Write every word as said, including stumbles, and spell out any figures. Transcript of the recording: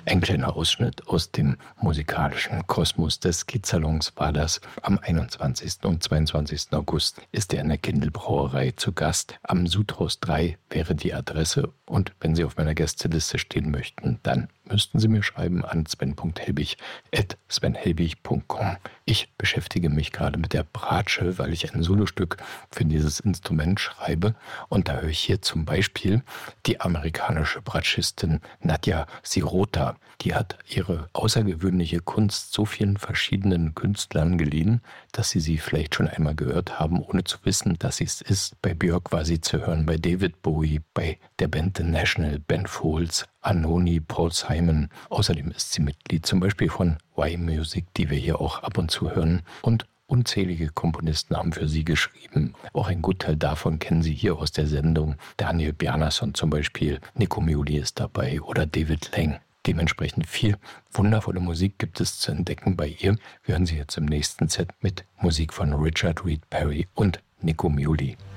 Ein kleiner Ausschnitt aus dem musikalischen Kosmos des Skizalons war das. Am einundzwanzigsten und zweiundzwanzigsten August ist er in der Kindelbrauerei zu Gast. Am Sudhaus drei wäre die Adresse. Und wenn Sie auf meiner Gästeliste stehen möchten, dann müssten Sie mir schreiben an sven punkt helbig at svenhelbig punkt com. Ich beschäftige mich gerade mit der Bratsche, weil ich ein Solostück für dieses Instrument schreibe. Und da höre ich hier zum Beispiel die amerikanische Bratschistin Nadja Sirota. Die hat ihre außergewöhnliche Kunst so vielen verschiedenen Künstlern geliehen, dass Sie sie vielleicht schon einmal gehört haben, ohne zu wissen, dass sie es ist. Bei Björk war sie zu hören, bei David Bowie, bei der Band The National, Ben Folds, Anoni, Paul Simon. Außerdem ist sie Mitglied zum Beispiel von Y-Music, die wir hier auch ab und zu hören. Und unzählige Komponisten haben für sie geschrieben. Auch ein Gutteil davon kennen Sie hier aus der Sendung. Daniel Bjarnason zum Beispiel, Nico Muhly ist dabei oder David Lang. Dementsprechend viel wundervolle Musik gibt es zu entdecken bei ihr. Wir hören Sie jetzt im nächsten Set mit Musik von Richard Reed Parry und Nico Muhly.